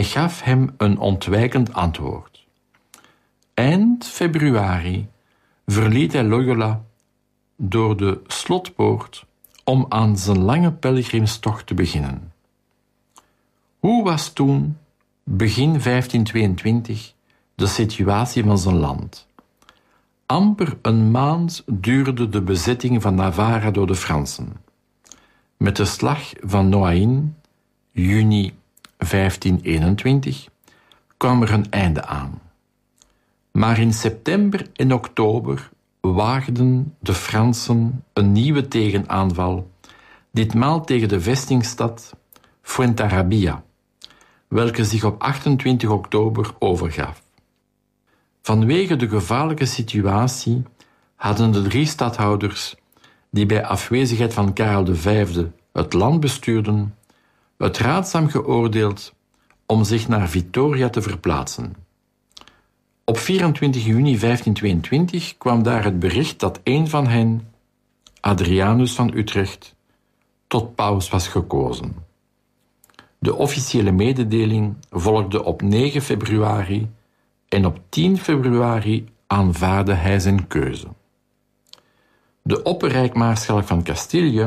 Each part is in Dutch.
Hij gaf hem een ontwijkend antwoord. Eind februari verliet hij Loyola door de slotpoort om aan zijn lange pelgrimstocht te beginnen. Hoe was toen, begin 1522, de situatie van zijn land? Amper een maand duurde de bezetting van Navarra door de Fransen. Met de slag van Noain, juni 1521, kwam er een einde aan. Maar in september en oktober waagden de Fransen een nieuwe tegenaanval, ditmaal tegen de vestingstad Fuenterrabía, welke zich op 28 oktober overgaf. Vanwege de gevaarlijke situatie hadden de 3 stadhouders, die bij afwezigheid van Karel V het land bestuurden, het raadzaam geoordeeld om zich naar Vitoria te verplaatsen. Op 24 juni 1522 kwam daar het bericht dat een van hen, Adrianus van Utrecht, tot paus was gekozen. De officiële mededeling volgde op 9 februari en op 10 februari aanvaardde hij zijn keuze. De opperrijkmaarschalk van Castilië,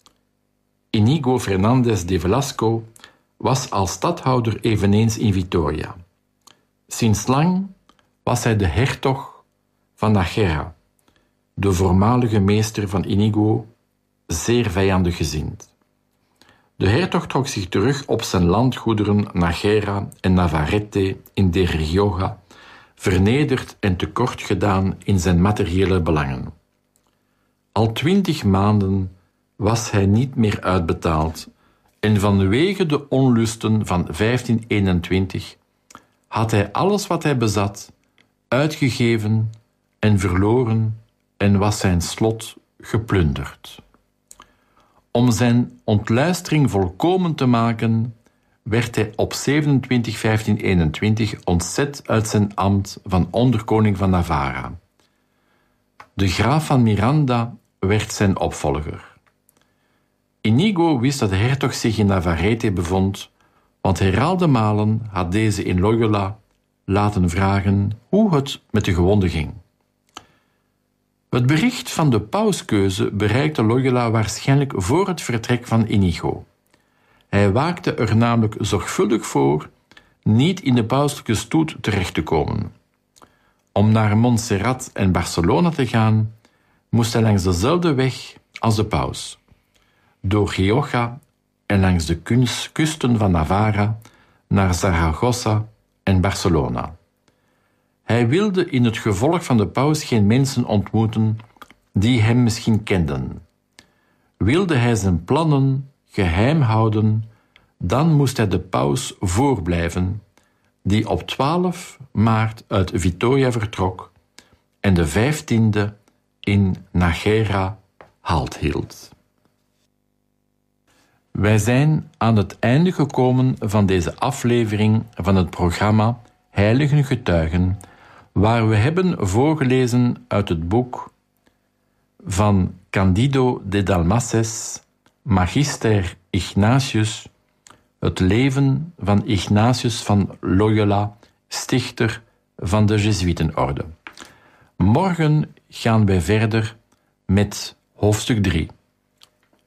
Inigo Fernández de Velasco, was als stadhouder eveneens in Vitoria. Sinds lang was hij de hertog van Nájera, de voormalige meester van Inigo, zeer vijandig gezind. De hertog trok zich terug op zijn landgoederen Nájera en Navarrete in de Rioja, vernederd en tekort gedaan in zijn materiële belangen. Al 20 maanden was hij niet meer uitbetaald en vanwege de onlusten van 1521 had hij alles wat hij bezat uitgegeven en verloren en was zijn slot geplunderd. Om zijn ontluistering volkomen te maken, werd hij op 27/15/21 ontzet uit zijn ambt van onderkoning van Navarra. De graaf van Miranda werd zijn opvolger. Inigo wist dat de hertog zich in Navarrete bevond, want herhaalde malen had deze in Loyola laten vragen hoe het met de gewonden ging. Het bericht van de pauskeuze bereikte Loyola waarschijnlijk voor het vertrek van Inigo. Hij waakte er namelijk zorgvuldig voor niet in de pauselijke stoet terecht te komen. Om naar Montserrat en Barcelona te gaan, moest hij langs dezelfde weg als de paus, door Rioja en langs de kusten van Navarra naar Zaragoza en Barcelona. Hij wilde in het gevolg van de paus geen mensen ontmoeten die hem misschien kenden. Wilde hij zijn plannen geheim houden, dan moest hij de paus voorblijven, die op 12 maart uit Vitoria vertrok en de 15e in Nájera halt hield. Wij zijn aan het einde gekomen van deze aflevering van het programma Heiligen Getuigen, waar we hebben voorgelezen uit het boek van Candido de Dalmases, Magister Ignatius, het leven van Ignatius van Loyola, stichter van de Jezuïtenorde. Morgen gaan wij verder met hoofdstuk 3.